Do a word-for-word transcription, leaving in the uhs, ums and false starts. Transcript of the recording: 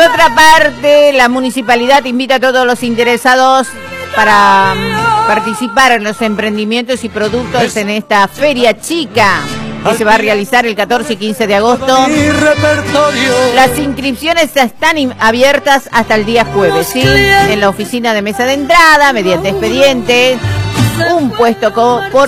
otra parte, la municipalidad invita a todos los interesados para um, participar en los emprendimientos y productos en esta feria chica que se va a realizar el catorce y quince de agosto. Las inscripciones están abiertas hasta el día jueves, ¿sí? En la oficina de mesa de entrada, mediante expediente, un puesto por